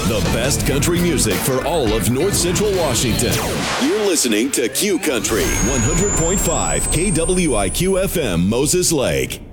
The best country music for all of North Central Washington. You're listening to Q Country 100.5 KWIQ FM Moses Lake.